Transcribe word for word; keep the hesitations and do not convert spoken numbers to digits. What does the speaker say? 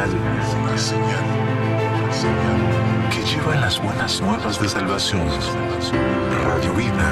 señal, una señal, una señal que lleva las buenas nuevas de salvación. Radio Vida,